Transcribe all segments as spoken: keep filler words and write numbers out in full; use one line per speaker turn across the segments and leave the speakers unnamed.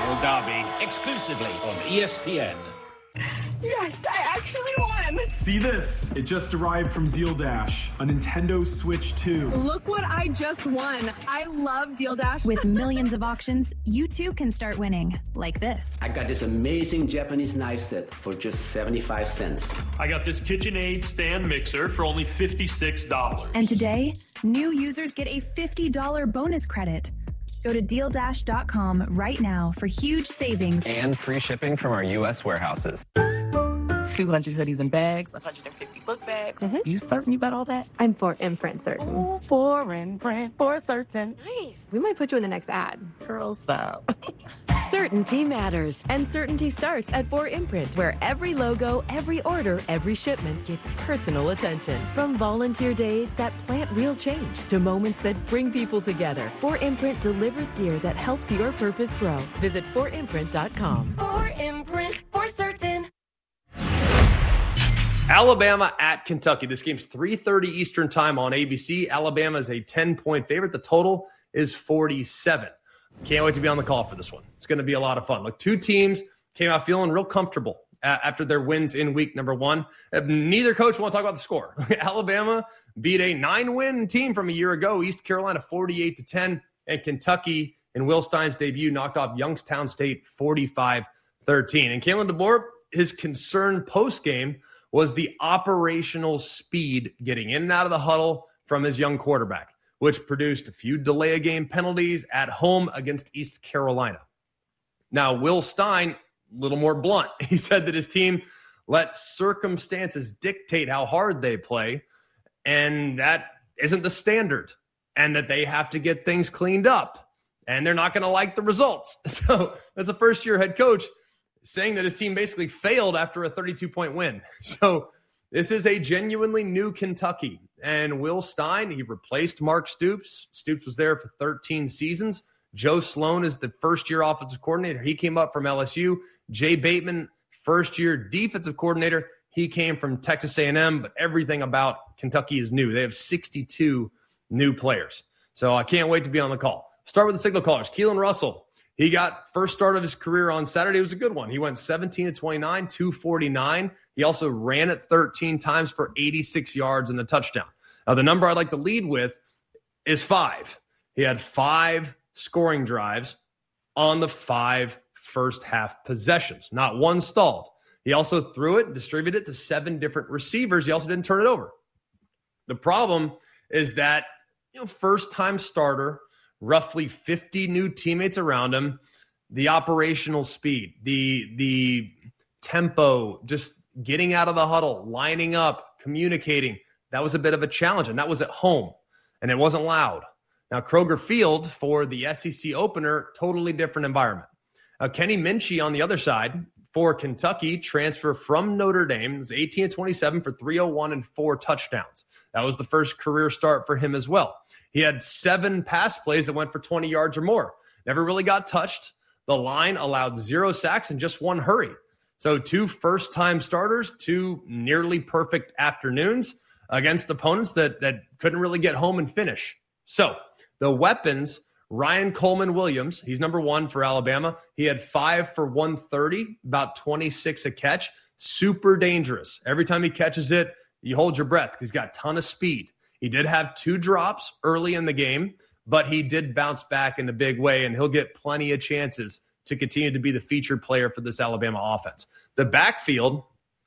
Nashville Derby, exclusively on E S P N.
Yes, I actually won!
See this? It just arrived from Deal Dash, a Nintendo Switch two.
Look what I just won. I love Deal Dash.
With millions of auctions, you too can start winning, like this.
I got this amazing Japanese knife set for just seventy-five cents.
I got this KitchenAid stand mixer for only fifty-six dollars.
And today, new users get a fifty dollars bonus credit. Go to deal dash dot com right now for huge savings
and free shipping from our U S warehouses.
two hundred hoodies and bags, one hundred fifty book bags. Mm-hmm. You certain you got all that?
I'm for imprint certain.
Oh, for imprint, for certain.
Nice. We might put you in the next ad.
Girl, stop.
Certainty matters, and certainty starts at four imprint, where every logo, every order, every shipment gets personal attention. From volunteer days that plant real change to moments that bring people together, four imprint delivers gear that helps your purpose grow. Visit four imprint dot com.
For imprint, for certain.
Alabama at Kentucky. This game's three thirty Eastern time on A B C. Alabama is a ten-point favorite. The total is forty-seven. Can't wait to be on the call for this one. It's going to be a lot of fun. Look, two teams came out feeling real comfortable after their wins in week number one. Neither coach want to talk about the score. Alabama beat a nine-win team from a year ago, East Carolina forty-eight to ten, and Kentucky in Will Stein's debut knocked off Youngstown State forty-five thirteen. And Kalen DeBoer, his concern post-game was the operational speed getting in and out of the huddle from his young quarterback, which produced a few delay-a-game penalties at home against East Carolina. Now, Will Stein, a little more blunt. He said that his team let circumstances dictate how hard they play, and that isn't the standard, and that they have to get things cleaned up, and they're not going to like the results. So as a first-year head coach, saying that his team basically failed after a thirty-two point win. So this is a genuinely new Kentucky. And Will Stein, he replaced Mark Stoops. Stoops was there for thirteen seasons. Joe Sloan is the first-year offensive coordinator. He came up from L S U. Jay Bateman, first-year defensive coordinator. He came from Texas A and M, but everything about Kentucky is new. They have sixty-two new players. So I can't wait to be on the call. Start with the signal callers. Keelan Russell. He got first start of his career on Saturday. It was a good one. He went seventeen to twenty-nine, two forty-nine. He also ran it thirteen times for eighty-six yards and a touchdown. Now, the number I'd like to lead with is five. He had five scoring drives on the five first half possessions. Not one stalled. He also threw it and distributed it to seven different receivers. He also didn't turn it over. The problem is that, you know, first-time starter, roughly fifty new teammates around him, the operational speed, the the tempo, just getting out of the huddle, lining up, communicating, that was a bit of a challenge, and that was at home, and it wasn't loud. Now, Kroger Field for the S E C opener, totally different environment. Uh, Kenny Minchie on the other side for Kentucky, transfer from Notre Dame, was eighteen to twenty-seven for three oh one and four touchdowns. That was the first career start for him as well. He had seven pass plays that went for twenty yards or more. Never really got touched. The line allowed zero sacks and just one hurry. So two first-time starters, two nearly perfect afternoons against opponents that, that couldn't really get home and finish. So the weapons, Ryan Coleman-Williams, he's number one for Alabama. He had five for one thirty, about twenty-six a catch. Super dangerous. Every time he catches it, you hold your breath. He's got a ton of speed. He did have two drops early in the game, but he did bounce back in a big way, and he'll get plenty of chances to continue to be the featured player for this Alabama offense. The backfield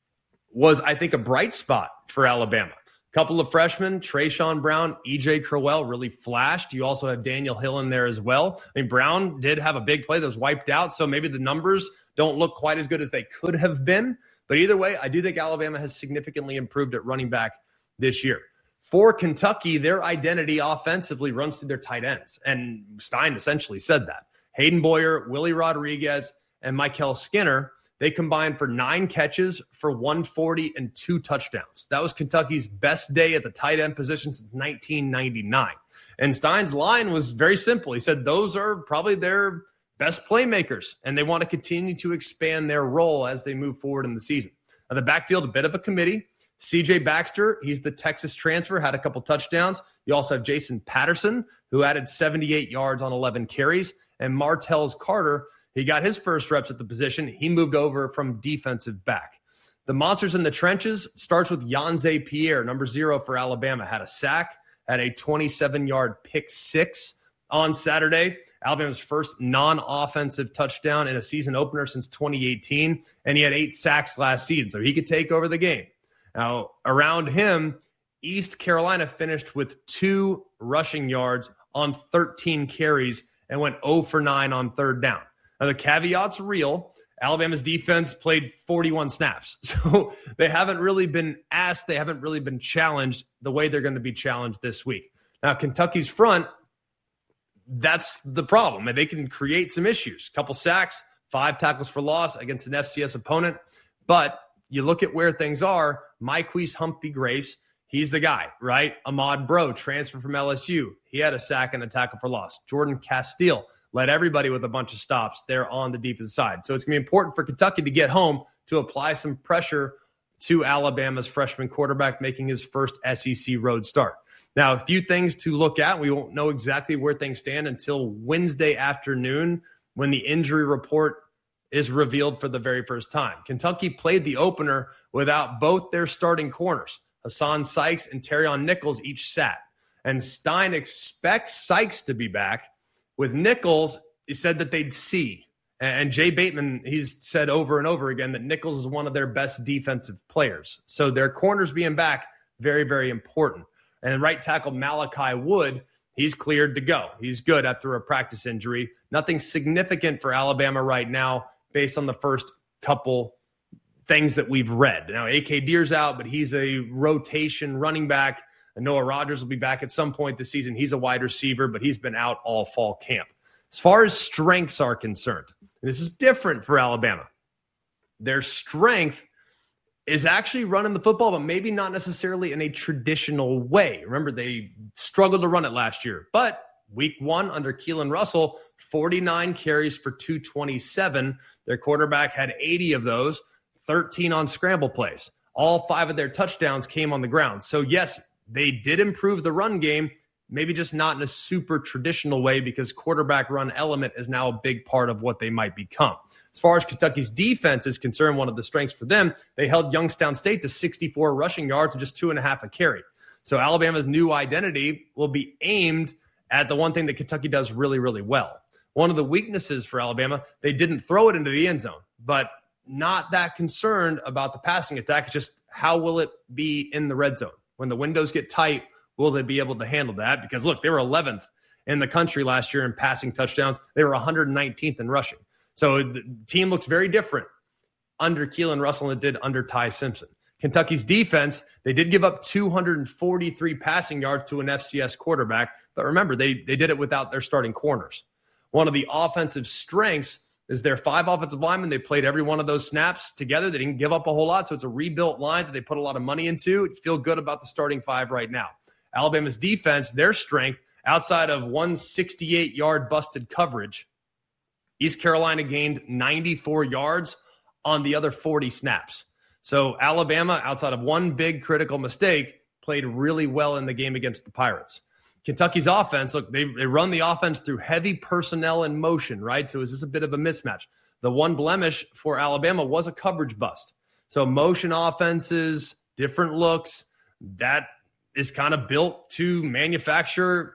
was, I think, a bright spot for Alabama. A couple of freshmen, Trayshawn Brown, E J Crowell really flashed. You also have Daniel Hill in there as well. I mean, Brown did have a big play that was wiped out, so maybe the numbers don't look quite as good as they could have been. But either way, I do think Alabama has significantly improved at running back this year. For Kentucky, their identity offensively runs through their tight ends. And Stein essentially said that. Hayden Boyer, Willie Rodriguez, and Michael Skinner, they combined for nine catches for one forty and two touchdowns. That was Kentucky's best day at the tight end position since nineteen ninety-nine. And Stein's line was very simple. He said those are probably their best playmakers, and they want to continue to expand their role as they move forward in the season. Now, the backfield, a bit of a committee. C J Baxter, he's the Texas transfer, had a couple touchdowns. You also have Jason Patterson, who added seventy-eight yards on eleven carries. And Martell's Carter, He got his first reps at the position. He moved over from defensive back. The monsters in the trenches starts with Yanze Pierre, number zero for Alabama. Had a sack, had a twenty-seven-yard pick six on Saturday. Alabama's first non-offensive touchdown in a season opener since twenty eighteen, and he had eight sacks last season, so he could take over the game. Now, around him, East Carolina finished with two rushing yards on thirteen carries and went zero for nine on third down. Now, the caveat's real. Alabama's defense played forty-one snaps. So they haven't really been asked, they haven't really been challenged the way they're going to be challenged this week. Now, Kentucky's front, that's the problem. And they can create some issues. Couple sacks, five tackles for loss against an F C S opponent. But you look at where things are, Myquise Humphrey Grace, he's the guy, right? Ahmad Bro, transfer from L S U. He had a sack and a tackle for loss. Jordan Castile led everybody with a bunch of stops there on the defensive side. So it's going to be important for Kentucky to get home to apply some pressure to Alabama's freshman quarterback making his first S E C road start. Now, a few things to look at. We won't know exactly where things stand until Wednesday afternoon when the injury report is revealed for the very first time. Kentucky played the opener without both their starting corners. Hassan Sykes and Terrion Nichols each sat. And Stein expects Sykes to be back. With Nichols, he said that they'd see. And Jay Bateman, he's said over and over again that Nichols is one of their best defensive players. So their corners being back, very, very important. And right tackle Malachi Wood, he's cleared to go. He's good after a practice injury. Nothing significant for Alabama right now based on the first couple things that we've read. Now, A K Deer's out, but he's a rotation running back. Noah Rogers will be back at some point this season. He's a wide receiver, but he's been out all fall camp. As far as strengths are concerned, and this is different for Alabama. Their strength is actually running the football, but maybe not necessarily in a traditional way. Remember, they struggled to run it last year. But week one under Keelan Russell, forty-nine carries for two twenty-seven. Their quarterback had eighty of those, thirteen on scramble plays. All five of their touchdowns came on the ground. So, yes, they did improve the run game, maybe just not in a super traditional way because quarterback run element is now a big part of what they might become. As far as Kentucky's defense is concerned, one of the strengths for them, they held Youngstown State to sixty-four rushing yards and just two and a half a carry. So Alabama's new identity will be aimed at the one thing that Kentucky does really, really well. One of the weaknesses for Alabama, they didn't throw it into the end zone, but not that concerned about the passing attack. It's just how will it be in the red zone? When the windows get tight, will they be able to handle that? Because, look, they were eleventh in the country last year in passing touchdowns. They were one hundred nineteenth in rushing. So the team looks very different under Keelan Russell than it did under Ty Simpson. Kentucky's defense, they did give up two hundred forty-three passing yards to an F C S quarterback. But remember, they, they did it without their starting corners. One of the offensive strengths is their five offensive linemen. They played every one of those snaps together. They didn't give up a whole lot, so it's a rebuilt line that they put a lot of money into. You feel good about the starting five right now. Alabama's defense, their strength, outside of one sixty-eight-yard busted coverage, East Carolina gained ninety-four yards on the other forty snaps. So Alabama, outside of one big critical mistake, played really well in the game against the Pirates. Kentucky's offense, look, they, they run the offense through heavy personnel and motion, right? So is this a bit of a mismatch? The one blemish for Alabama was a coverage bust. So motion offenses, different looks, that is kind of built to manufacture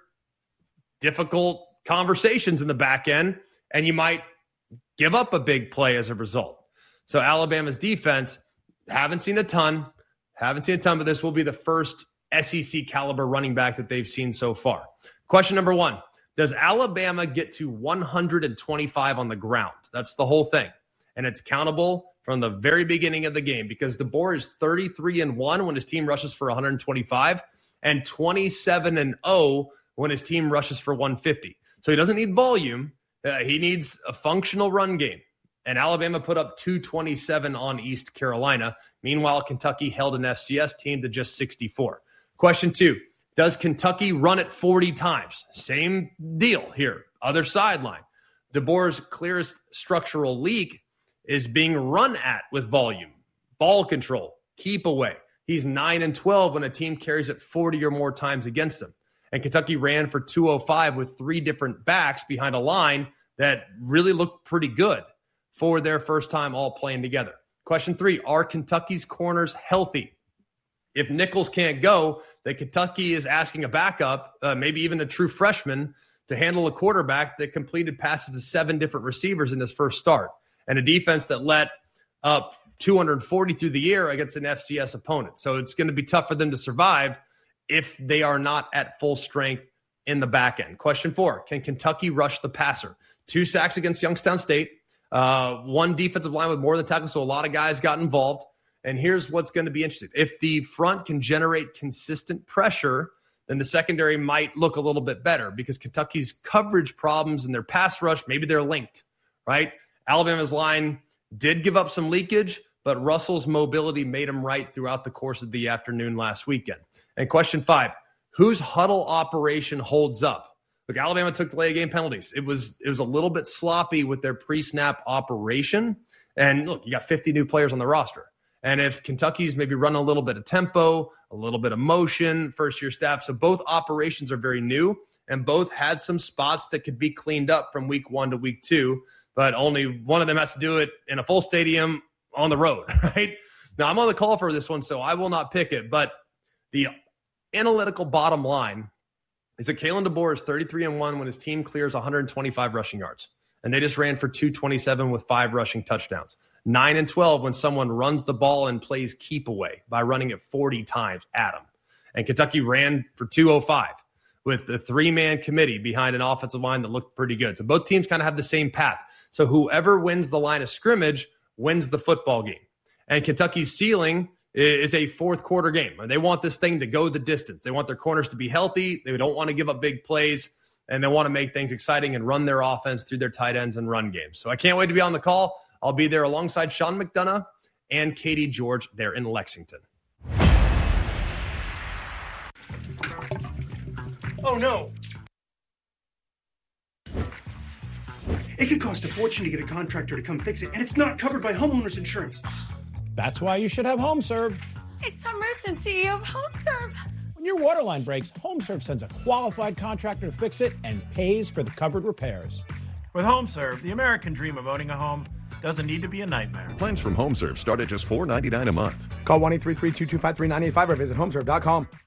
difficult conversations in the back end, and you might give up a big play as a result. So Alabama's defense, haven't seen a ton, haven't seen a ton, but this will be the first S E C caliber running back that they've seen so far. Question number one, does Alabama get to one hundred twenty-five on the ground? That's the whole thing. And it's countable from the very beginning of the game because DeBoer is thirty-three and one when his team rushes for one hundred twenty-five and twenty-seven and oh when his team rushes for one hundred fifty. So he doesn't need volume. Uh, he needs a functional run game. And Alabama put up two twenty-seven on East Carolina. Meanwhile, Kentucky held an F C S team to just sixty-four. Question two, does Kentucky run it forty times? Same deal here, other sideline. DeBoer's clearest structural leak is being run at with volume, ball control, keep away. He's nine and twelve when a team carries it forty or more times against them. And Kentucky ran for two oh five with three different backs behind a line that really looked pretty good for their first time all playing together. Question three, are Kentucky's corners healthy? If Nichols can't go, then Kentucky is asking a backup, uh, maybe even a true freshman, to handle a quarterback that completed passes to seven different receivers in his first start, and a defense that let up two hundred forty through the air against an F C S opponent. So it's going to be tough for them to survive if they are not at full strength in the back end. Question four, can Kentucky rush the passer? Two sacks against Youngstown State, uh, one defensive line with more than tackles, so a lot of guys got involved. And here's what's going to be interesting. If the front can generate consistent pressure, then the secondary might look a little bit better because Kentucky's coverage problems and their pass rush, maybe they're linked, right? Alabama's line did give up some leakage, but Russell's mobility made him right throughout the course of the afternoon last weekend. And question five, whose huddle operation holds up? Look, Alabama took delay of game penalties. It was, it was a little bit sloppy with their pre-snap operation. And look, you got fifty new players on the roster. And if Kentucky's maybe run a little bit of tempo, a little bit of motion, first-year staff, so both operations are very new, and both had some spots that could be cleaned up from week one to week two, but only one of them has to do it in a full stadium on the road, right? Now, I'm on the call for this one, so I will not pick it, but the analytical bottom line is that Kalen DeBoer is thirty-three and one when his team clears one hundred twenty-five rushing yards, and they just ran for two twenty-seven with five rushing touchdowns. nine and twelve when someone runs the ball and plays keep away by running it forty times at them. And Kentucky ran for two oh five with the three-man committee behind an offensive line that looked pretty good. So both teams kind of have the same path. So whoever wins the line of scrimmage wins the football game. And Kentucky's ceiling is a fourth quarter game. They want this thing to go the distance. They want their corners to be healthy. They don't want to give up big plays. And they want to make things exciting and run their offense through their tight ends and run games. So I can't wait to be on the call. I'll be there alongside Sean McDonough and Katie George there in Lexington.
Oh, no. It could cost a fortune to get a contractor to come fix it, and it's not covered by homeowners insurance.
That's why you should have HomeServe.
It's Tom Merson, C E O of HomeServe.
When your water line breaks, HomeServe sends a qualified contractor to fix it and pays for the covered repairs.
With HomeServe, the American dream of owning a home doesn't need to be a nightmare.
Plans from HomeServe start at just four dollars and ninety-nine cents a month.
Call one eight three three, two two five, three nine eight five or visit homeserve dot com.